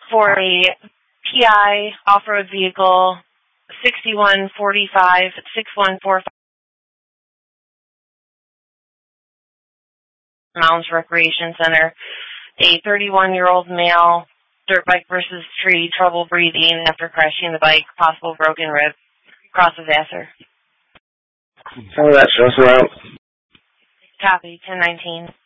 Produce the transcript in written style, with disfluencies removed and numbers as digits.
for a PI off-road vehicle, 6145 6145 Mounds Recreation Center. A 31-year-old male, dirt bike versus tree, trouble breathing after crashing the bike, possible broken rib, cross of Vassar. Tell me that, show us around. Copy, 1019.